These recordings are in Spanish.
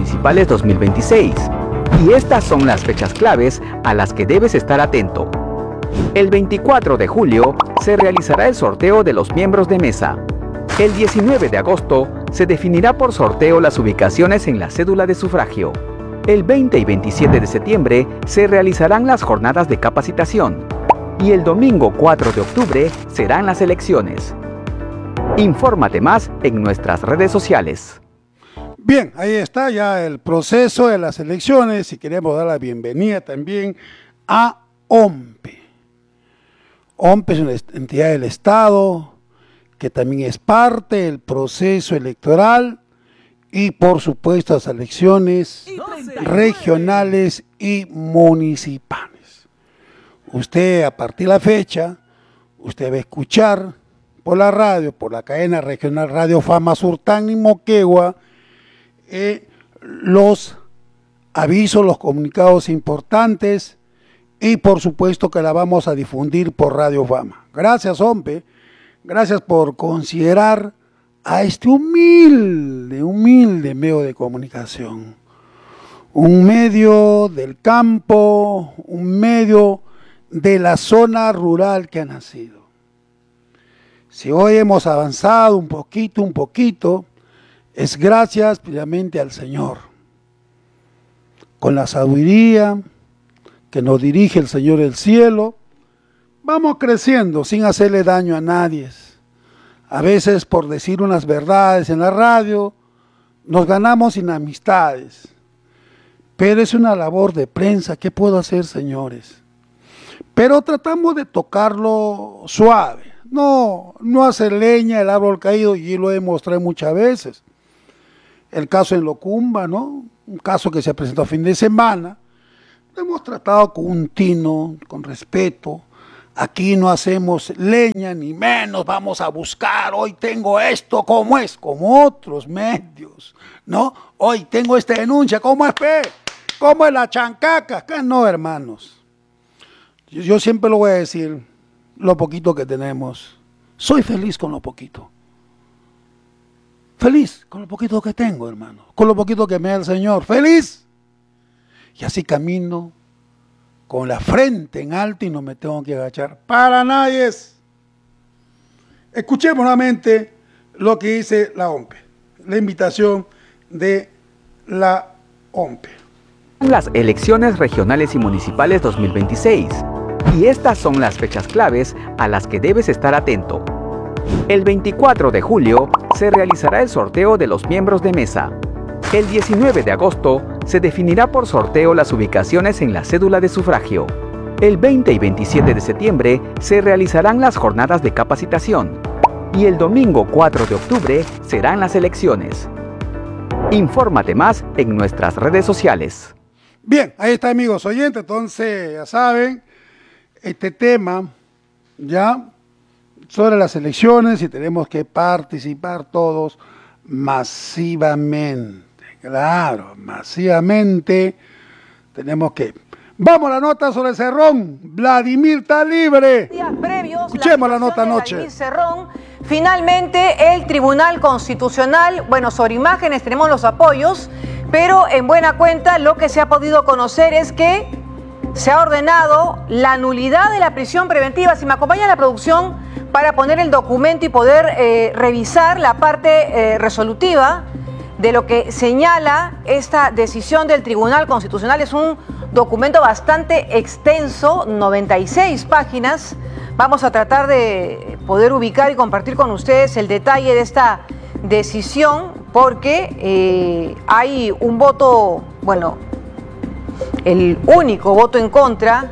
municipales 2026. Y estas son las fechas claves a las que debes estar atento. El 24 de julio se realizará el sorteo de los miembros de mesa. El 19 de agosto se definirá por sorteo las ubicaciones en la cédula de sufragio. El 20 y 27 de septiembre se realizarán las jornadas de capacitación. Y el domingo 4 de octubre serán las elecciones. Infórmate más en nuestras redes sociales. Bien, ahí está ya el proceso de las elecciones y queremos dar la bienvenida también a OMPE. OMPE es una entidad del Estado que también es parte del proceso electoral y por supuesto las elecciones regionales y municipales. Usted a partir de la fecha, usted va a escuchar por la radio, por la cadena regional Radio Fama Surtán y Moquegua, los avisos, los comunicados importantes y por supuesto que la vamos a difundir por Radio Fama. Gracias, OMPE, gracias por considerar a este humilde medio de comunicación. Un medio del campo, un medio de la zona rural que ha nacido. Si hoy hemos avanzado un poquito, es gracias precisamente al Señor. Con la sabiduría que nos dirige el Señor del cielo, vamos creciendo sin hacerle daño a nadie. A veces por decir unas verdades en la radio, nos ganamos inamistades. Pero es una labor de prensa, ¿qué puedo hacer, señores? Pero tratamos de tocarlo suave, no hacer leña el árbol caído, y lo he mostrado muchas veces. El caso en Locumba, ¿no? Un caso que se presentó a fin de semana. Lo hemos tratado con un tino, con respeto. Aquí no hacemos leña, ni menos vamos a buscar, hoy tengo esto, ¿cómo es? Como otros medios, ¿no? Hoy tengo esta denuncia, ¿cómo es, pe? ¿Cómo es la chancaca? Acá no, hermanos. Yo siempre lo voy a decir, lo poquito que tenemos. Soy feliz con lo poquito. Feliz con lo poquito que tengo, hermano. Con lo poquito que me da el Señor. ¡Feliz! Y así camino con la frente en alto y no me tengo que agachar para nadie. Escuchemos nuevamente lo que dice la OMPE. La invitación de la OMPE. Las elecciones regionales y municipales 2026. Y estas son las fechas claves a las que debes estar atento. El 24 de julio se realizará el sorteo de los miembros de mesa. El 19 de agosto se definirá por sorteo las ubicaciones en la cédula de sufragio. El 20 y 27 de septiembre se realizarán las jornadas de capacitación. Y el domingo 4 de octubre serán las elecciones. Infórmate más en nuestras redes sociales. Bien, ahí está, amigos oyentes. Entonces, ya saben, este tema ya sobre las elecciones y tenemos que participar todos masivamente. Claro, masivamente tenemos que... Vamos a la nota sobre Cerrón. Vladimir está libre. Días previos, escuchemos la nota anoche. Vladimir Cerrón, finalmente el Tribunal Constitucional, bueno, sobre imágenes tenemos los apoyos, pero en buena cuenta lo que se ha podido conocer es que se ha ordenado la nulidad de la prisión preventiva. Si me acompaña la producción para poner el documento y poder revisar la parte resolutiva de lo que señala esta decisión del Tribunal Constitucional. Es un documento bastante extenso, 96 páginas. Vamos a tratar de poder ubicar y compartir con ustedes el detalle de esta decisión, porque hay un voto, bueno, el único voto en contra.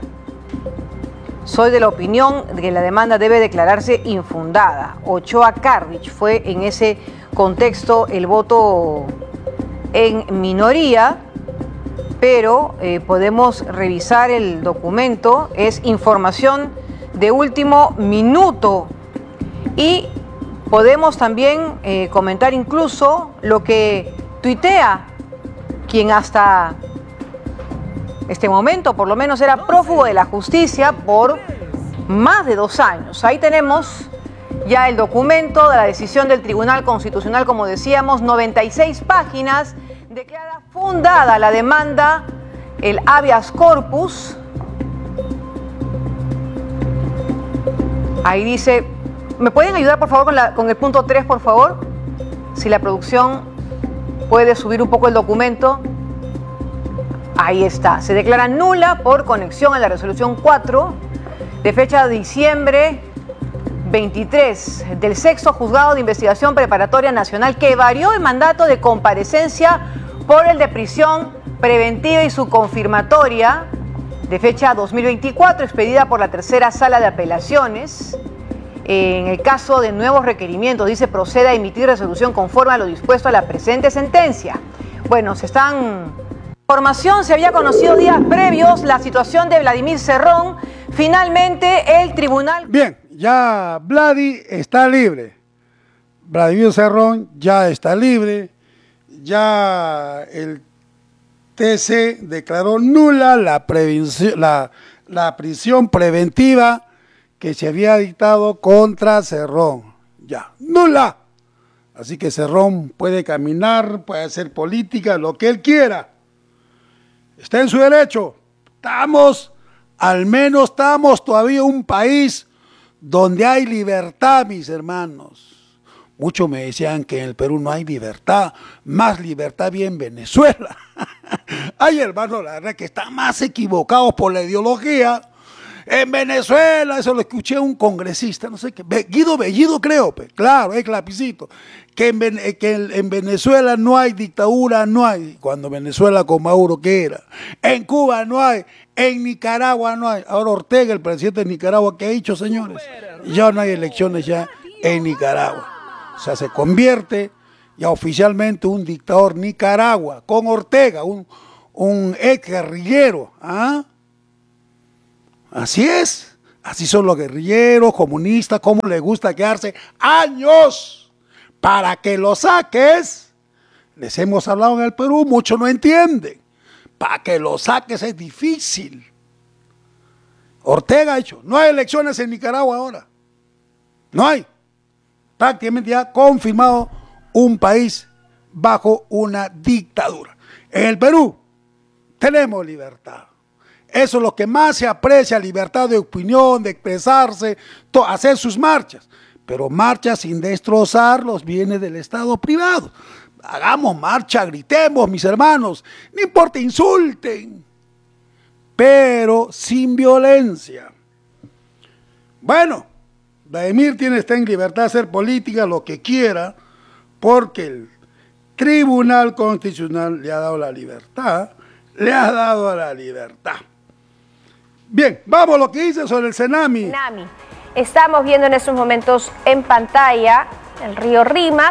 Soy de la opinión de que la demanda debe declararse infundada. Ochoa Carvich fue en ese contexto el voto en minoría, pero podemos revisar el documento. Es información de último minuto y podemos también comentar incluso lo que tuitea quien hasta este momento por lo menos era prófugo de la justicia por más de 2 años. Ahí tenemos ya el documento de la decisión del Tribunal Constitucional, como decíamos, 96 páginas. Declara fundada la demanda, el habeas corpus. Ahí dice, ¿me pueden ayudar por favor con el punto 3, por favor? Si la producción puede subir un poco el documento. Ahí está, se declara nula por conexión a la resolución 4 de fecha de diciembre 23 del sexto juzgado de investigación preparatoria nacional, que varió el mandato de comparecencia por el de prisión preventiva y su confirmatoria de fecha 2024, expedida por la tercera sala de apelaciones. En el caso de nuevos requerimientos, dice, procede a emitir resolución conforme a lo dispuesto a la presente sentencia. Bueno, información, se había conocido días previos la situación de Vladimir Cerrón. Finalmente, el tribunal... Bien, ya Vladi está libre. Vladimir Cerrón ya está libre. Ya el TC declaró nula la prisión preventiva que se había dictado contra Cerrón. Ya, nula. Así que Cerrón puede caminar, puede hacer política, lo que él quiera. Está en su derecho. Al menos estamos todavía un país donde hay libertad, mis hermanos. Muchos me decían que en el Perú no hay libertad, más libertad había en Venezuela. Ay, hermano, la verdad que están más equivocados por la ideología. En Venezuela, eso lo escuché a un congresista, no sé qué, Guido Bellido creo, claro, es lapicito, que en Venezuela no hay dictadura, no hay, cuando Venezuela con Maduro, ¿qué era? En Cuba no hay, en Nicaragua no hay, ahora Ortega, el presidente de Nicaragua, ¿qué ha dicho, señores? Ya no hay elecciones ya en Nicaragua, o sea, se convierte ya oficialmente un dictador Nicaragua, con Ortega, un ex guerrillero, ¿ah? Así es, así son los guerrilleros, comunistas, como les gusta quedarse años para que lo saques. Les hemos hablado en el Perú, muchos no entienden. Para que lo saques es difícil. Ortega ha dicho, no hay elecciones en Nicaragua ahora. No hay. Prácticamente ya confirmado un país bajo una dictadura. En el Perú tenemos libertad. Eso es lo que más se aprecia, libertad de opinión, de expresarse, hacer sus marchas. Pero marchas sin destrozar los bienes del Estado privado. Hagamos marcha, gritemos, mis hermanos. No importa, insulten. Pero sin violencia. Bueno, Vladimir está en libertad de hacer política, lo que quiera, porque el Tribunal Constitucional le ha dado la libertad. Le ha dado la libertad. Bien, vamos a lo que dice sobre el Senami. Estamos viendo en estos momentos en pantalla el río Rímac.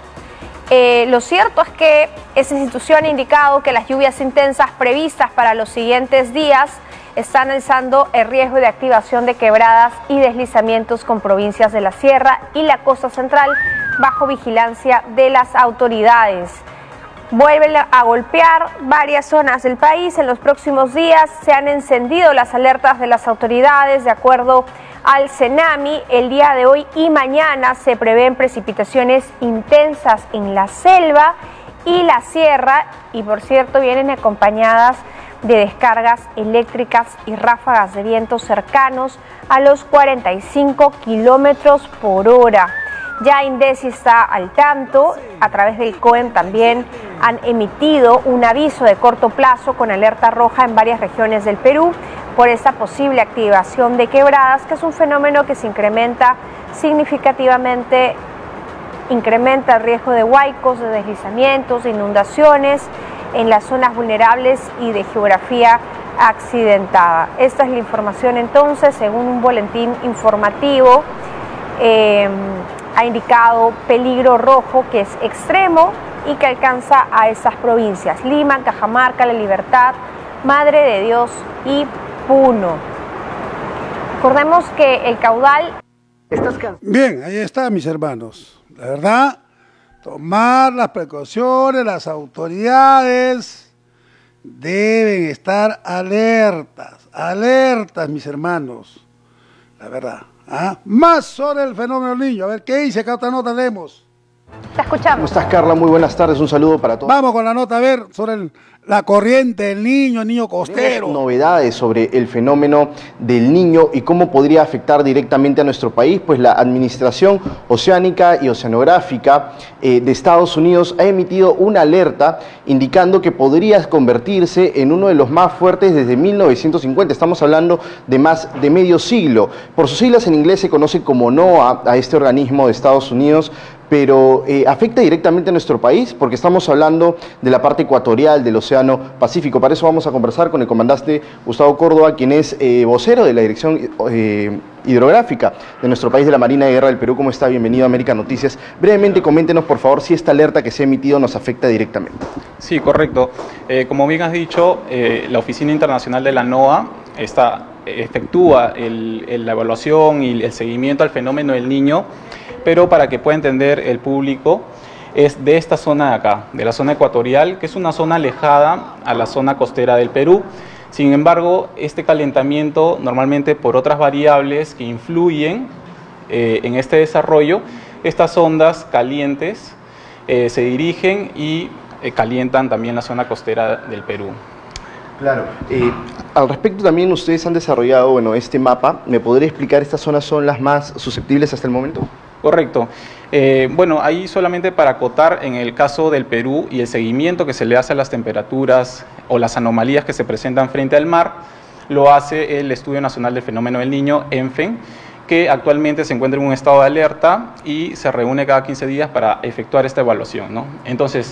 Lo cierto es que esa institución ha indicado que las lluvias intensas previstas para los siguientes días están alzando el riesgo de activación de quebradas y deslizamientos con provincias de la Sierra y la Costa Central bajo vigilancia de las autoridades. Vuelven a golpear varias zonas del país. En los próximos días se han encendido las alertas de las autoridades. De acuerdo al Senami, el día de hoy y mañana se prevén precipitaciones intensas en la selva y la sierra, y por cierto vienen acompañadas de descargas eléctricas y ráfagas de viento cercanos a los 45 kilómetros por hora. Ya Indesi está al tanto, a través del COEM también han emitido un aviso de corto plazo con alerta roja en varias regiones del Perú por esta posible activación de quebradas, que es un fenómeno que se incrementa significativamente, incrementa el riesgo de huaicos, de deslizamientos, de inundaciones en las zonas vulnerables y de geografía accidentada. Esta es la información entonces, según un boletín informativo. Ha indicado peligro rojo, que es extremo y que alcanza a estas provincias: Lima, Cajamarca, La Libertad, Madre de Dios y Puno. Recordemos que el caudal... Bien, ahí está, mis hermanos. La verdad, tomar las precauciones, las autoridades deben estar alertas, mis hermanos. La verdad. Más sobre el fenómeno del niño. A ver, ¿qué dice? Acá otra nota leemos. Te escuchamos. ¿Cómo estás, Carla? Muy buenas tardes, un saludo para todos. Vamos con la nota, a ver, sobre la corriente, el niño costero. Tenemos novedades sobre el fenómeno del Niño y cómo podría afectar directamente a nuestro país. Pues la Administración Oceánica y Oceanográfica de Estados Unidos ha emitido una alerta indicando que podría convertirse en uno de los más fuertes desde 1950. Estamos hablando de más de medio siglo. Por sus siglas en inglés se conoce como NOAA a este organismo de Estados Unidos, pero afecta directamente a nuestro país porque estamos hablando de la parte ecuatorial del Océano Pacífico. Para eso vamos a conversar con el comandante Gustavo Córdoba, quien es vocero de la Dirección Hidrográfica de nuestro país, de la Marina de Guerra del Perú. ¿Cómo está? Bienvenido a América Noticias. Brevemente, coméntenos, por favor, si esta alerta que se ha emitido nos afecta directamente. Sí, correcto. Como bien has dicho, la Oficina Internacional de la NOAA efectúa la evaluación y el seguimiento al fenómeno del Niño, pero para que pueda entender el público, es de esta zona de acá, de la zona ecuatorial, que es una zona alejada a la zona costera del Perú. Sin embargo, este calentamiento, normalmente por otras variables que influyen en este desarrollo, estas ondas calientes se dirigen y calientan también la zona costera del Perú. Claro. Al respecto también ustedes han desarrollado, este mapa. ¿Me podría explicar estas zonas son las más susceptibles hasta el momento? Correcto. Ahí solamente para acotar, en el caso del Perú y el seguimiento que se le hace a las temperaturas o las anomalías que se presentan frente al mar, lo hace el Estudio Nacional del Fenómeno del Niño, ENFEN, que actualmente se encuentra en un estado de alerta y se reúne cada 15 días para efectuar esta evaluación, ¿no? Entonces,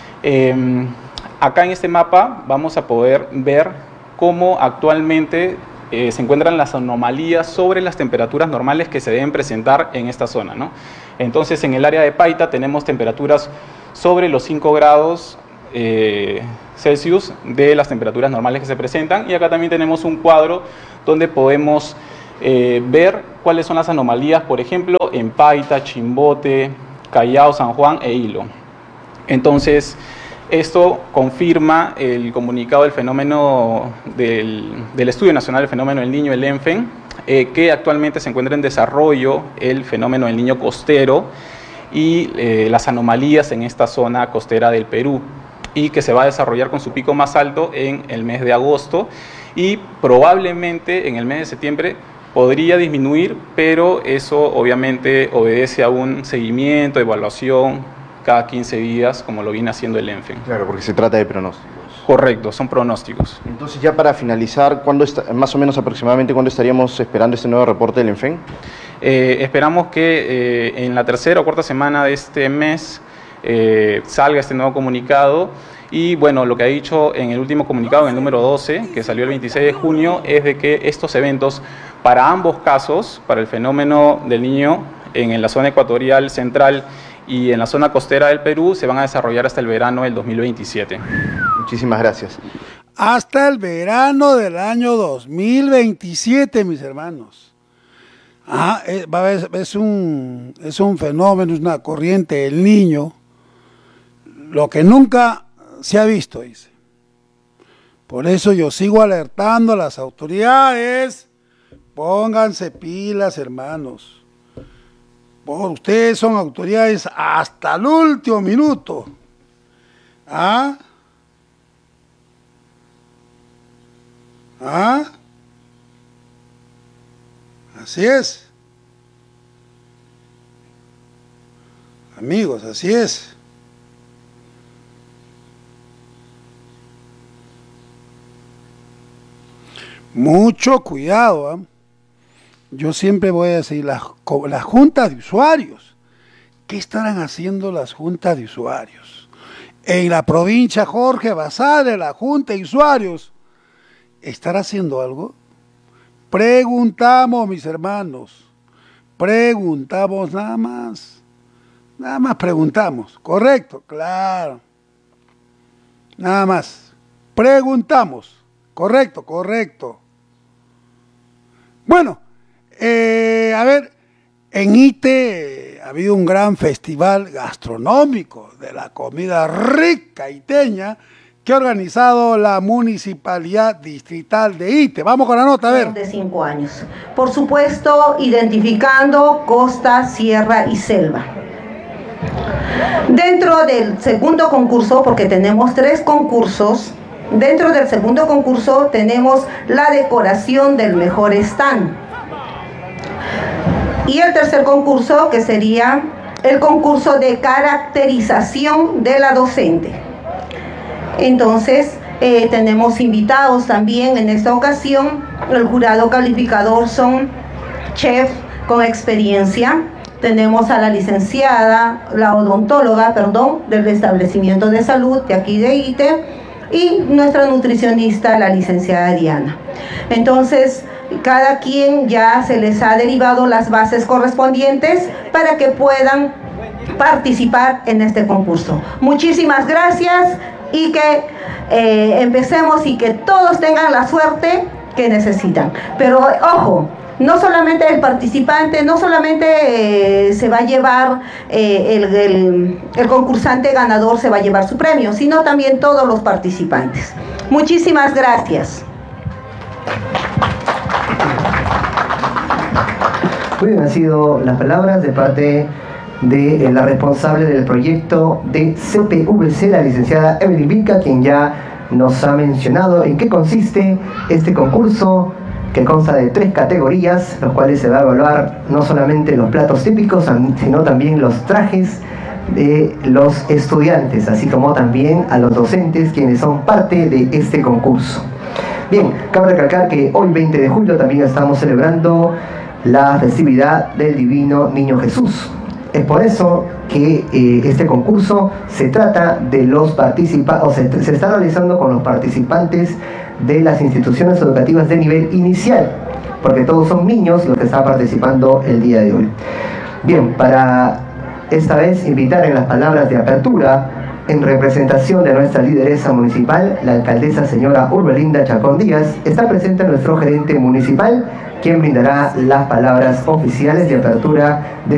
acá en este mapa vamos a poder ver cómo actualmente se encuentran las anomalías sobre las temperaturas normales que se deben presentar en esta zona, ¿no? Entonces, en el área de Paita tenemos temperaturas sobre los 5 grados Celsius de las temperaturas normales que se presentan, y acá también tenemos un cuadro donde podemos ver cuáles son las anomalías, por ejemplo, en Paita, Chimbote, Callao, San Juan e Hilo. Entonces, esto confirma el comunicado del fenómeno del Estudio Nacional del Fenómeno del Niño, el ENFEN, que actualmente se encuentra en desarrollo el fenómeno del Niño costero y las anomalías en esta zona costera del Perú, y que se va a desarrollar con su pico más alto en el mes de agosto, y probablemente en el mes de septiembre podría disminuir, pero eso obviamente obedece a un seguimiento, evaluación cada 15 días, como lo viene haciendo el ENFEN. Claro, porque se trata de pronósticos. Correcto, son pronósticos. Entonces, ya para finalizar, más o menos aproximadamente, ¿cuándo estaríamos esperando este nuevo reporte del ENFEN? Esperamos que en la tercera o cuarta semana de este mes salga este nuevo comunicado. Y bueno, lo que ha dicho en el último comunicado, en el número 12, que salió el 26 de junio, es de que estos eventos, para ambos casos, para el fenómeno del Niño en la zona ecuatorial central y en la zona costera del Perú, se van a desarrollar hasta el verano del 2027. Muchísimas gracias. Hasta el verano del año 2027, mis hermanos. Es un fenómeno, es una corriente del Niño, lo que nunca se ha visto, dice. Por eso yo sigo alertando a las autoridades, pónganse pilas, hermanos. Ustedes son autoridades hasta el último minuto. Así es. Amigos, así es. Mucho cuidado, Yo siempre voy a decir, las juntas de usuarios, ¿qué estarán haciendo las juntas de usuarios? En la provincia Jorge Basadre, la junta de usuarios, ¿estará haciendo algo? Preguntamos, mis hermanos, preguntamos nada más preguntamos, ¿correcto? Claro, nada más, preguntamos, correcto. Bueno, en Ite ha habido un gran festival gastronómico de la comida rica iteña que ha organizado la Municipalidad Distrital de Ite. Vamos con la nota, a ver. De 5 años. Por supuesto, identificando costa, sierra y selva. Dentro del segundo concurso, porque tenemos 3 concursos, dentro del segundo concurso tenemos la decoración del mejor stand. Y el tercer concurso, que sería el concurso de caracterización de la docente. Entonces, tenemos invitados también en esta ocasión. El jurado calificador son chef con experiencia. Tenemos a la licenciada, la odontóloga, del establecimiento de salud de aquí de ITE, y nuestra nutricionista, la licenciada Diana. Entonces, cada quien ya se les ha derivado las bases correspondientes para que puedan participar en este concurso. Muchísimas gracias y que empecemos y que todos tengan la suerte que necesitan. Pero ojo, no solamente el participante, no solamente se va a llevar el concursante ganador se va a llevar su premio, sino también todos los participantes. Muchísimas gracias. Muy bien, han sido las palabras de parte de la responsable del proyecto de CPVC, la licenciada Evelyn Vilca, quien ya nos ha mencionado en qué consiste este concurso, que consta de 3 categorías, los cuales se va a evaluar no solamente los platos típicos, sino también los trajes de los estudiantes, así como también a los docentes, quienes son parte de este concurso. Bien, cabe recalcar que hoy 20 de julio también estamos celebrando la festividad del Divino Niño Jesús. Es por eso que este concurso se trata de los participantes, o se está realizando con los participantes de las instituciones educativas de nivel inicial, porque todos son niños los que están participando el día de hoy. Bien, para esta vez invitar en las palabras de apertura, en representación de nuestra lideresa municipal, la alcaldesa señora Urbelinda Chacón Díaz, está presente nuestro gerente municipal, quien brindará las palabras oficiales de apertura de